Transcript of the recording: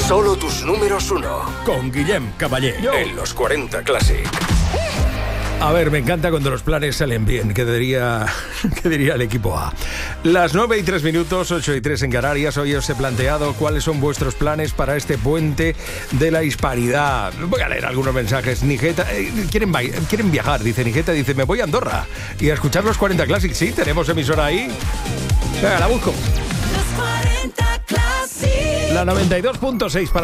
Solo tus números uno. Con Guillem Caballé. En los 40 Classic. A ver, me encanta cuando los planes salen bien, que diría el equipo A. Las 9:03, 8:03 en Canarias. Hoy os he planteado cuáles son vuestros planes para este puente de la hispanidad. Voy a leer algunos mensajes. Nigeta, quieren viajar, dice Nigeta, dice, me voy a Andorra y a escuchar los 40 Classic. Sí, tenemos emisora ahí. Venga, la busco. Los 40 Classic. La 92.6 para